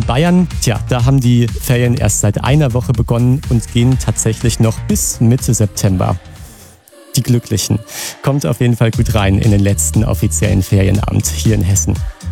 Bayern, da haben die Ferien erst seit einer Woche begonnen und gehen tatsächlich noch bis Mitte September. Die Glücklichen. Kommt auf jeden Fall gut rein in den letzten offiziellen Ferienabend hier in Hessen.